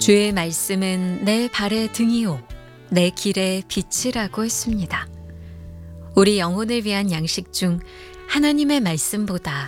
주의 말씀은 내 발의 등이요 내 길의 빛이라고 했습니다. 우리 영혼을 위한 양식 중 하나님의 말씀보다